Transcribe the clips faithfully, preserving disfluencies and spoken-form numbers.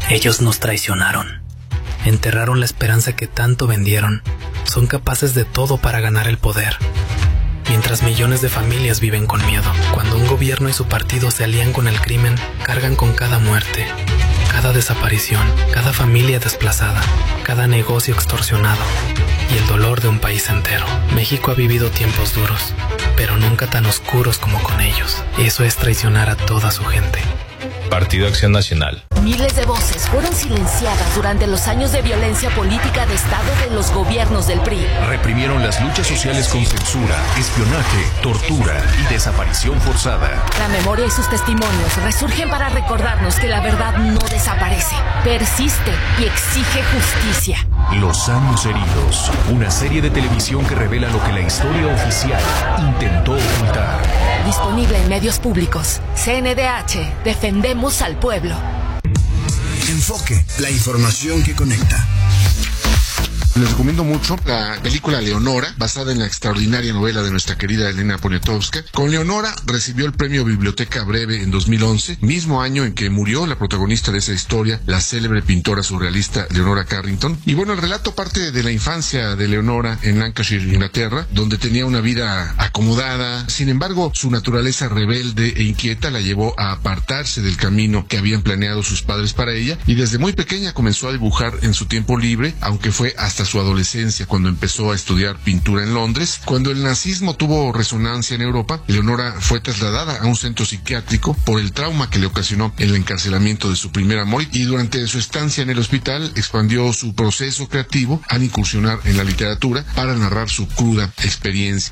Ellos nos traicionaron. Enterraron la esperanza que tanto vendieron. Son capaces de todo para ganar el poder. Mientras millones de familias viven con miedo. Cuando un gobierno y su partido se alían con el crimen, cargan con cada muerte, cada desaparición, cada familia desplazada, cada negocio extorsionado y el dolor de un país entero. México ha vivido tiempos duros, pero nunca tan oscuros como con ellos. Eso es traicionar a toda su gente. Partido Acción Nacional. Miles de voces fueron silenciadas durante los años de violencia política de Estado de los gobiernos del P R I. Reprimieron las luchas sociales con censura, espionaje, tortura y desaparición forzada. La memoria y sus testimonios resurgen para recordarnos que la verdad no desaparece, persiste y exige justicia. Los años heridos, una serie de televisión que revela lo que la historia oficial intentó ocultar. Disponible en medios públicos. C N D H, defendemos al pueblo. Enfoque, la información que conecta. Les recomiendo mucho la película Leonora, basada en la extraordinaria novela de nuestra querida Elena Poniatowska. Con Leonora recibió el premio Biblioteca Breve en dos mil once, mismo año en que murió la protagonista de esa historia, la célebre pintora surrealista Leonora Carrington. Y bueno, el relato parte de la infancia de Leonora en Lancashire, Inglaterra, donde tenía una vida acomodada. Sin embargo, su naturaleza rebelde e inquieta la llevó a apartarse del camino que habían planeado sus padres para ella, y desde muy pequeña comenzó a dibujar en su tiempo libre, aunque fue hasta su adolescencia cuando empezó a estudiar pintura en Londres. Cuando el nazismo tuvo resonancia en Europa, Leonora fue trasladada a un centro psiquiátrico por el trauma que le ocasionó el encarcelamiento de su primer amor, y durante su estancia en el hospital expandió su proceso creativo al incursionar en la literatura para narrar su cruda experiencia.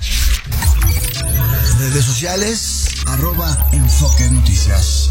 Redes sociales, arroba Enfoque Noticias.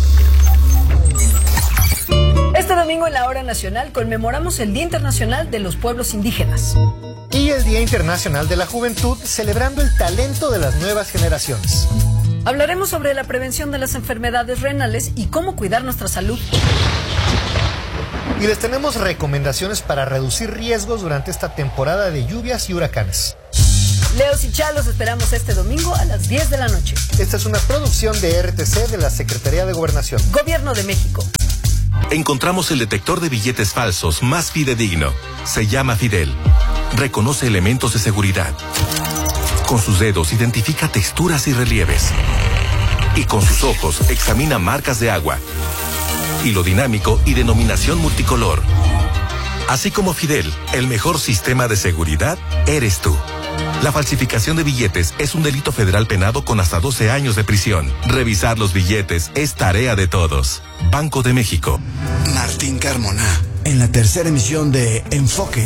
Este domingo en la Hora Nacional conmemoramos el Día Internacional de los Pueblos Indígenas. Y el Día Internacional de la Juventud, celebrando el talento de las nuevas generaciones. Hablaremos sobre la prevención de las enfermedades renales y cómo cuidar nuestra salud. Y les tenemos recomendaciones para reducir riesgos durante esta temporada de lluvias y huracanes. Leos y Chá los esperamos este domingo a las diez de la noche. Esta es una producción de R T C de la Secretaría de Gobernación. Gobierno de México. Encontramos el detector de billetes falsos más fidedigno. Se llama Fidel. Reconoce elementos de seguridad. Con sus dedos identifica texturas y relieves. Y con sus ojos examina marcas de agua. Hilo dinámico y denominación multicolor. Así como Fidel, el mejor sistema de seguridad eres tú. La falsificación de billetes es un delito federal penado con hasta doce años de prisión. Revisar los billetes es tarea de todos. Banco de México. Martín Carmona, en la tercera emisión de Enfoque,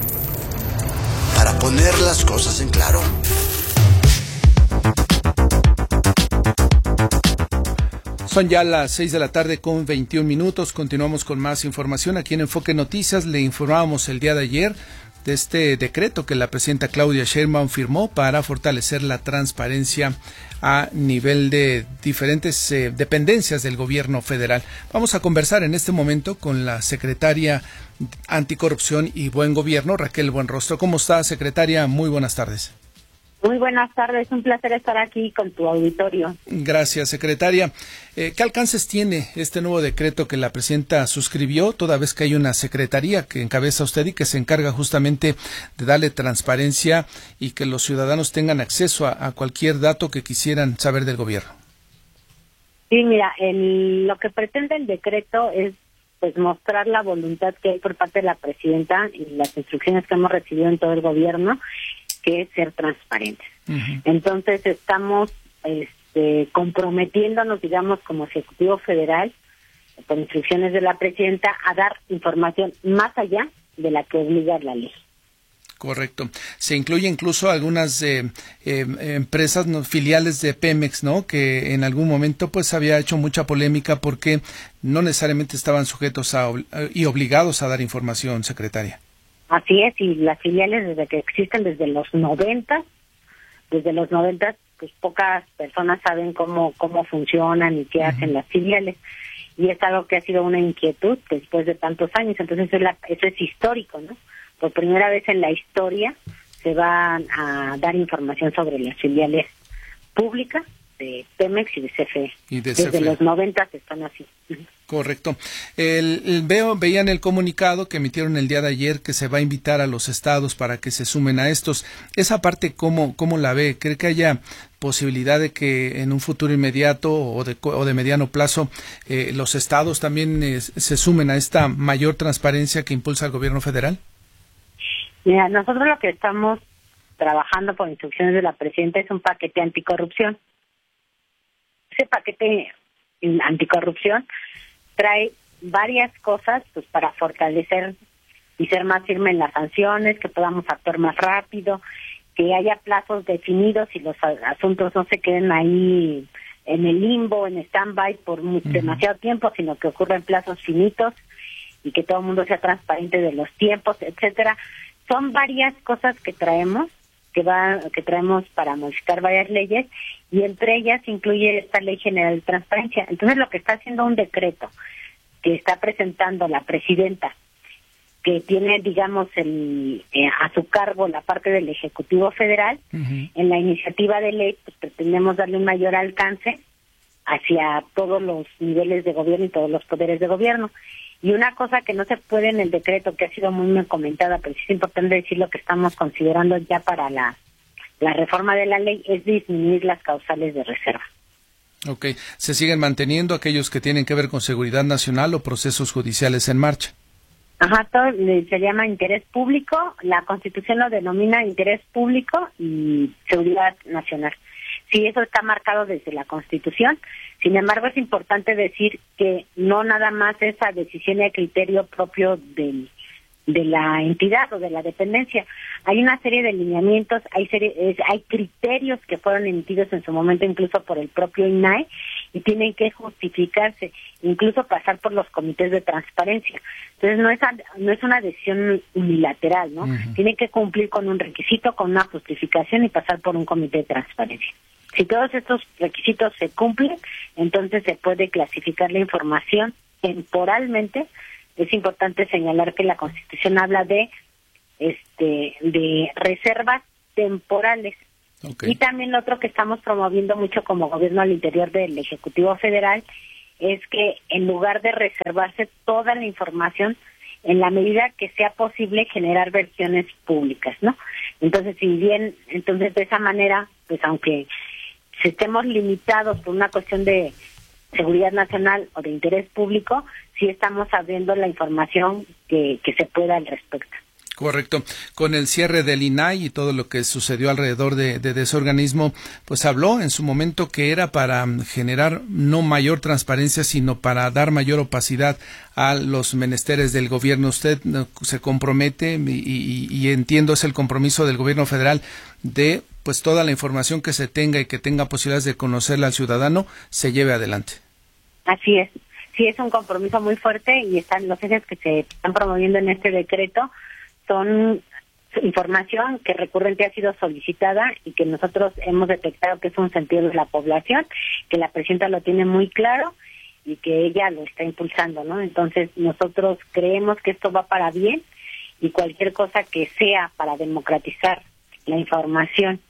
para poner las cosas en claro. Son ya las seis de la tarde con veintiún minutos. Continuamos con más información aquí en Enfoque Noticias. Le informábamos el día de ayer de este decreto que la presidenta Claudia Sheinbaum firmó para fortalecer la transparencia a nivel de diferentes eh, dependencias del gobierno federal. Vamos a conversar en este momento con la secretaria Anticorrupción y Buen Gobierno, Raquel Buenrostro. ¿Cómo está, secretaria? Muy buenas tardes. Muy buenas tardes, un placer estar aquí con tu auditorio. Gracias, secretaria. Eh, ¿Qué alcances tiene este nuevo decreto que la presidenta suscribió, toda vez que hay una secretaría que encabeza usted y que se encarga justamente de darle transparencia y que los ciudadanos tengan acceso a, a cualquier dato que quisieran saber del gobierno? Sí, mira, el, lo que pretende el decreto es pues mostrar la voluntad que hay por parte de la presidenta y las instrucciones que hemos recibido en todo el gobierno, que es ser transparentes. Uh-huh. Entonces estamos este, comprometiéndonos, digamos, como Ejecutivo Federal, por instrucciones de la presidenta, a dar información más allá de la que obliga la ley. Correcto. Se incluye incluso algunas eh, eh, empresas, ¿no?, filiales de Pemex, ¿no?, que en algún momento pues había hecho mucha polémica porque no necesariamente estaban sujetos a y obligados a dar información, secretaria. Así es, y las filiales desde que existen desde los noventa, desde los noventa, pues pocas personas saben cómo cómo funcionan y qué uh-huh. hacen las filiales, y es algo que ha sido una inquietud después de tantos años. Entonces eso es, la, eso es histórico, ¿no? Por primera vez en la historia se va a dar información sobre las filiales públicas de Pemex y de C F E. Y de desde C F E. Los noventa están así. Correcto. El, el, veo, veían el comunicado que emitieron el día de ayer que se va a invitar a los estados para que se sumen a estos. Esa parte, ¿cómo, cómo la ve? ¿Cree que haya posibilidad de que en un futuro inmediato o de, o de mediano plazo eh, los estados también eh, se sumen a esta mayor transparencia que impulsa el gobierno federal? Mira, nosotros lo que estamos trabajando por instrucciones de la presidenta es un paquete anticorrupción. Ese paquete anticorrupción trae varias cosas pues para fortalecer y ser más firme en las sanciones, que podamos actuar más rápido, que haya plazos definidos y los asuntos no se queden ahí en el limbo, en stand-by por muy, uh-huh. demasiado tiempo, sino que ocurran plazos finitos y que todo el mundo sea transparente de los tiempos, etcétera. Son varias cosas que traemos, que va, que traemos para modificar varias leyes, y entre ellas incluye esta Ley General de Transparencia. Entonces, lo que está haciendo un decreto que está presentando la presidenta, que tiene, digamos, el, eh, a su cargo la parte del Ejecutivo Federal, uh-huh. en la iniciativa de ley, pues pretendemos darle un mayor alcance hacia todos los niveles de gobierno y todos los poderes de gobierno. Y una cosa que no se puede en el decreto, que ha sido muy, muy comentada, pero sí es importante decir lo que estamos considerando ya para la, la reforma de la ley, es disminuir las causales de reserva. Ok. ¿Se siguen manteniendo aquellos que tienen que ver con seguridad nacional o procesos judiciales en marcha? Ajá, todo se llama interés público, la Constitución lo denomina interés público y seguridad nacional. Sí, eso está marcado desde la Constitución. Sin embargo, es importante decir que no nada más es a decisión y a criterio propio del, de la entidad o de la dependencia. Hay una serie de lineamientos, hay serie, es, hay criterios que fueron emitidos en su momento incluso por el propio I N A I y tienen que justificarse, incluso pasar por los comités de transparencia. Entonces no es a, no es una decisión unilateral, ¿no? Uh-huh. Tiene que cumplir con un requisito, con una justificación y pasar por un comité de transparencia. Si todos estos requisitos se cumplen, entonces se puede clasificar la información temporalmente. Es importante señalar que la Constitución habla de este de reservas temporales. Okay. Y también lo otro que estamos promoviendo mucho como gobierno al interior del Ejecutivo Federal es que en lugar de reservarse toda la información, en la medida que sea posible generar versiones públicas, ¿no? Entonces, si bien, entonces de esa manera, pues aunque si estemos limitados por una cuestión de seguridad nacional o de interés público, sí estamos abriendo la información que, que se pueda al respecto. Correcto. Con el cierre del I N A I y todo lo que sucedió alrededor de, de, de ese organismo, pues habló en su momento que era para generar no mayor transparencia, sino para dar mayor opacidad a los menesteres del gobierno. Usted se compromete, y, y, y entiendo es el compromiso del gobierno federal, de pues toda la información que se tenga y que tenga posibilidades de conocerla al ciudadano, se lleve adelante. Así es. Sí, es un compromiso muy fuerte y están los ejes que se están promoviendo en este decreto. Son información que recurrente ha sido solicitada y que nosotros hemos detectado que es un sentido de la población, que la presidenta lo tiene muy claro y que ella lo está impulsando, ¿no? Entonces nosotros creemos que esto va para bien y cualquier cosa que sea para democratizar la información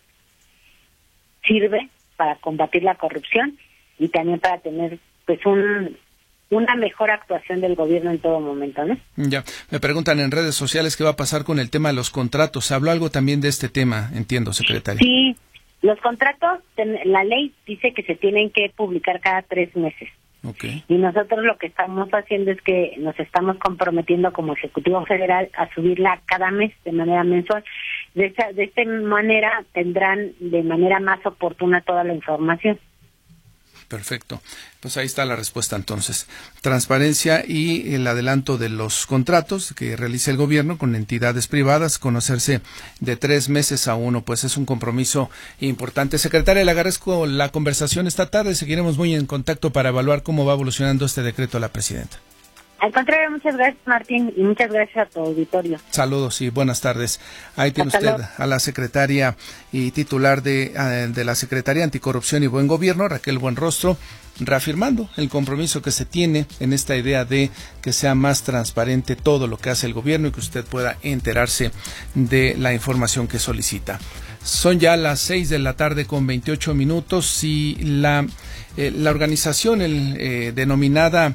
sirve para combatir la corrupción y también para tener pues un una mejor actuación del gobierno en todo momento, ¿no? Ya, me preguntan en redes sociales qué va a pasar con el tema de los contratos. ¿Se habló algo también de este tema, entiendo, secretaria? Sí, los contratos, la ley dice que se tienen que publicar cada tres meses. Okay. Y nosotros lo que estamos haciendo es que nos estamos comprometiendo como Ejecutivo Federal a subirla cada mes de manera mensual. De esta, de esta manera tendrán de manera más oportuna toda la información. Perfecto. Pues ahí está la respuesta entonces. Transparencia y el adelanto de los contratos que realiza el gobierno con entidades privadas, conocerse de tres meses a uno, pues es un compromiso importante. Secretaria, le agradezco la conversación esta tarde. Seguiremos muy en contacto para evaluar cómo va evolucionando este decreto a la presidenta. Al contrario, muchas gracias, Martín, y muchas gracias a tu auditorio. Saludos y buenas tardes. Ahí tiene Hasta usted luego. a la secretaria y titular de, de la Secretaría Anticorrupción y Buen Gobierno, Raquel Buenrostro, reafirmando el compromiso que se tiene en esta idea de que sea más transparente todo lo que hace el gobierno y que usted pueda enterarse de la información que solicita. Son ya las seis de la tarde con veintiocho minutos y la, eh, la organización el, eh, denominada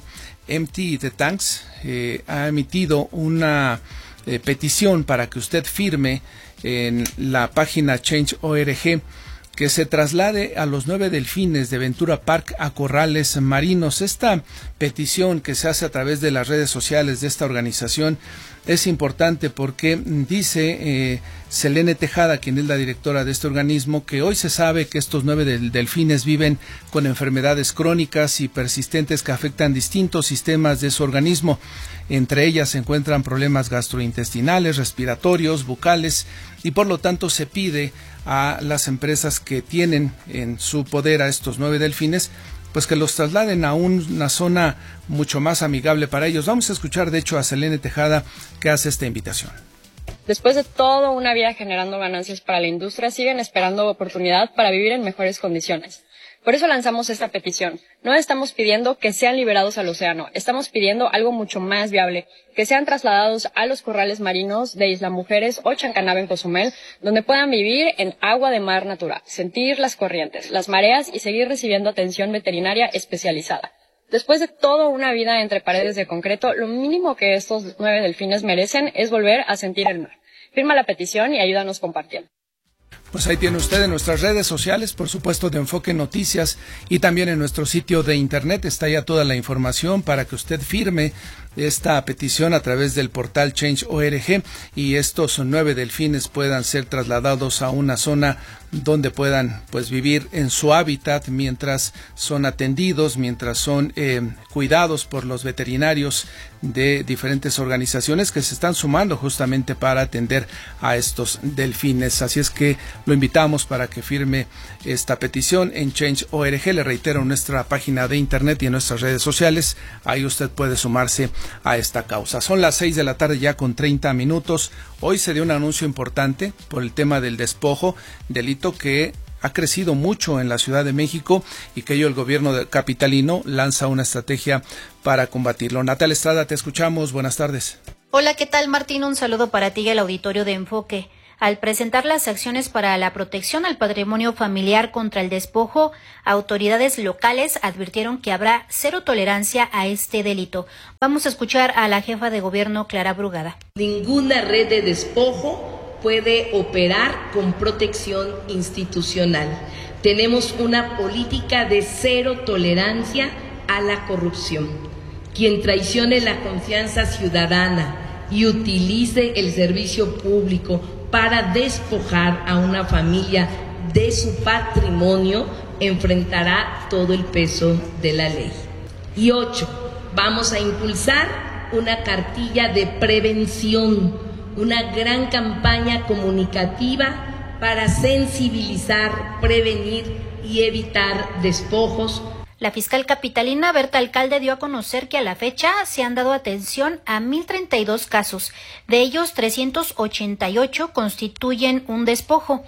Empty the Tanks eh, ha emitido una eh, petición para que usted firme en la página Change punto org que se traslade a los nueve delfines de Ventura Park a corrales marinos. Esta petición que se hace a través de las redes sociales de esta organización es importante porque dice eh, Selene Tejada, quien es la directora de este organismo, que hoy se sabe que estos nueve del, delfines viven con enfermedades crónicas y persistentes que afectan distintos sistemas de su organismo. Entre ellas se encuentran problemas gastrointestinales, respiratorios, bucales, y por lo tanto se pide a las empresas que tienen en su poder a estos nueve delfines, pues que los trasladen a un, una zona mucho más amigable para ellos. Vamos a escuchar de hecho a Selene Tejada, que hace esta invitación. Después de toda una vida generando ganancias para la industria, siguen esperando oportunidad para vivir en mejores condiciones. Por eso lanzamos esta petición. No estamos pidiendo que sean liberados al océano, estamos pidiendo algo mucho más viable, que sean trasladados a los corrales marinos de Isla Mujeres o Chancanaba en Cozumel, donde puedan vivir en agua de mar natural, sentir las corrientes, las mareas y seguir recibiendo atención veterinaria especializada. Después de toda una vida entre paredes de concreto, lo mínimo que estos nueve delfines merecen es volver a sentir el mar. Firma la petición y ayúdanos compartiendo. Pues ahí tiene usted en nuestras redes sociales, por supuesto de Enfoque Noticias, y también en nuestro sitio de internet está ya toda la información para que usted firme esta petición a través del portal Change punto org y estos nueve delfines puedan ser trasladados a una zona donde puedan pues vivir en su hábitat mientras son atendidos, mientras son eh, cuidados por los veterinarios de diferentes organizaciones que se están sumando justamente para atender a estos delfines. Así es que lo invitamos para que firme esta petición en Change punto org. Le reitero, en nuestra página de internet y en nuestras redes sociales, ahí usted puede sumarse a esta causa. Son las seis de la tarde ya con treinta minutos. Hoy se dio un anuncio importante por el tema del despojo, delito que ha crecido mucho en la Ciudad de México y que ello el gobierno capitalino lanza una estrategia para combatirlo. Natalia Estrada, te escuchamos. Buenas tardes. Hola, ¿qué tal, Martín? Un saludo para ti y al auditorio de Enfoque. Al presentar las acciones para la protección al patrimonio familiar contra el despojo, autoridades locales advirtieron que habrá cero tolerancia a este delito. Vamos a escuchar a la jefa de gobierno, Clara Brugada. Ninguna red de despojo puede operar con protección institucional. Tenemos una política de cero tolerancia a la corrupción. Quien traicione la confianza ciudadana y utilice el servicio público para despojar a una familia de su patrimonio, enfrentará todo el peso de la ley. Y ocho, vamos a impulsar una cartilla de prevención, una gran campaña comunicativa para sensibilizar, prevenir y evitar despojos. La fiscal capitalina Berta Alcalde dio a conocer que a la fecha se han dado atención a mil treinta y dos casos. De ellos, trescientos ochenta y ocho constituyen un despojo.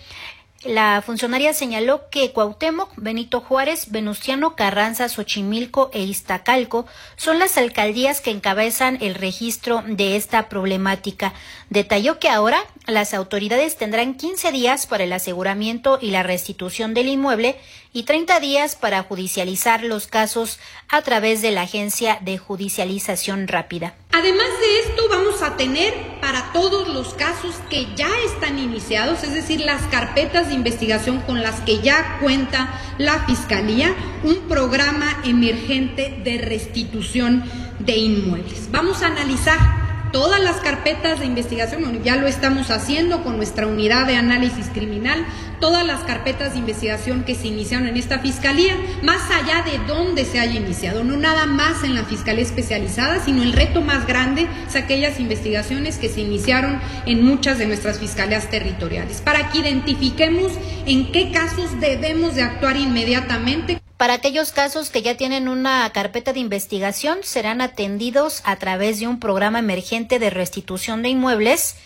La funcionaria señaló que Cuauhtémoc, Benito Juárez, Venustiano Carranza, Xochimilco e Iztacalco son las alcaldías que encabezan el registro de esta problemática. Detalló que ahora las autoridades tendrán quince días para el aseguramiento y la restitución del inmueble y treinta días para judicializar los casos a través de la Agencia de Judicialización Rápida. Además de esto, vamos a tener para todos los casos que ya están iniciados, es decir, las carpetas de investigación con las que ya cuenta la Fiscalía, un programa emergente de restitución de inmuebles. Vamos a analizar todas las carpetas de investigación, bueno, ya lo estamos haciendo con nuestra unidad de análisis criminal, todas las carpetas de investigación que se iniciaron en esta Fiscalía, más allá de dónde se haya iniciado, no nada más en la Fiscalía Especializada, sino el reto más grande es aquellas investigaciones que se iniciaron en muchas de nuestras Fiscalías territoriales, para que identifiquemos en qué casos debemos de actuar inmediatamente. Para aquellos casos que ya tienen una carpeta de investigación, serán atendidos a través de un programa emergente de restitución de inmuebles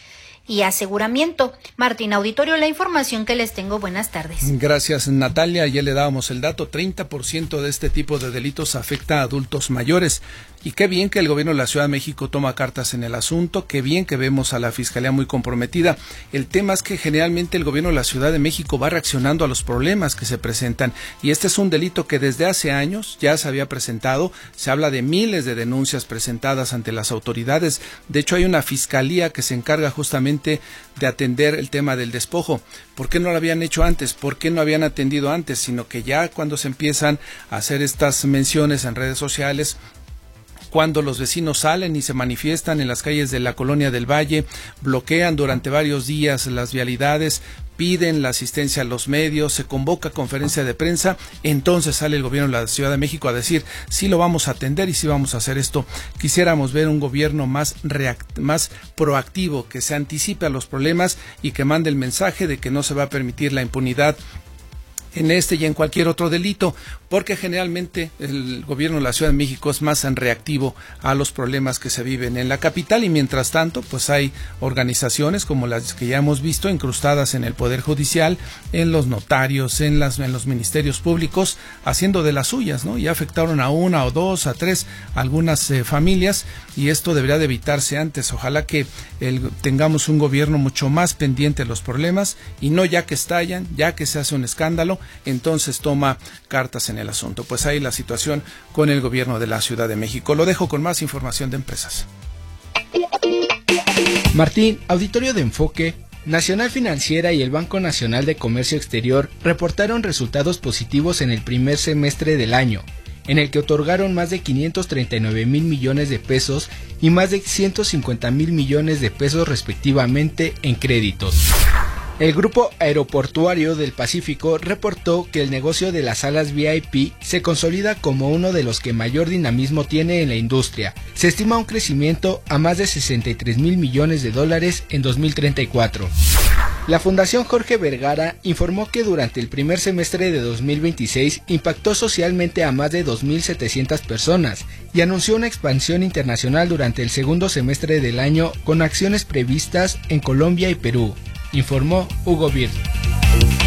y aseguramiento. Martín Auditorio, la información que les tengo. Buenas tardes. Gracias, Natalia. Ayer le dábamos el dato, treinta por ciento de este tipo de delitos afecta a adultos mayores. Y qué bien que el gobierno de la Ciudad de México toma cartas en el asunto, qué bien que vemos a la Fiscalía muy comprometida. El tema es que generalmente el gobierno de la Ciudad de México va reaccionando a los problemas que se presentan, y este es un delito que desde hace años ya se había presentado. Se habla de miles de denuncias presentadas ante las autoridades. De hecho, hay una fiscalía que se encarga justamente de atender el tema del despojo. ¿Por qué no lo habían hecho antes? ¿Por qué no habían atendido antes? Sino que ya cuando se empiezan a hacer estas menciones en redes sociales, cuando los vecinos salen y se manifiestan en las calles de la Colonia del Valle, bloquean durante varios días las vialidades, piden la asistencia a los medios, se convoca conferencia de prensa, entonces sale el gobierno de la Ciudad de México a decir, sí lo vamos a atender y sí vamos a hacer esto. Quisiéramos ver un gobierno más react- más proactivo, que se anticipe a los problemas y que mande el mensaje de que no se va a permitir la impunidad en este y en cualquier otro delito, porque generalmente el gobierno de la Ciudad de México es más reactivo a los problemas que se viven en la capital, y mientras tanto pues hay organizaciones como las que ya hemos visto incrustadas en el Poder Judicial, en los notarios, en las en los ministerios públicos, haciendo de las suyas, ¿no? Ya afectaron a una o dos, a tres, algunas eh, familias, y esto debería de evitarse antes. Ojalá que el, tengamos un gobierno mucho más pendiente de los problemas y no ya que estallan, ya que se hace un escándalo, entonces toma cartas en el asunto. Pues ahí la situación con el gobierno de la Ciudad de México. Lo dejo con más información de empresas. Martín, Auditorio de Enfoque. Nacional Financiera y el Banco Nacional de Comercio Exterior reportaron resultados positivos en el primer semestre del año, en el que otorgaron más de quinientos treinta y nueve mil millones de pesos y más de ciento cincuenta mil millones de pesos respectivamente en créditos. El Grupo Aeroportuario del Pacífico reportó que el negocio de las salas V I P se consolida como uno de los que mayor dinamismo tiene en la industria. Se estima un crecimiento a más de sesenta y tres mil millones de dólares en dos mil treinta y cuatro. La Fundación Jorge Vergara informó que durante el primer semestre de dos mil veintiséis impactó socialmente a más de dos mil setecientas personas y anunció una expansión internacional durante el segundo semestre del año con acciones previstas en Colombia y Perú, informó Hugo Bird.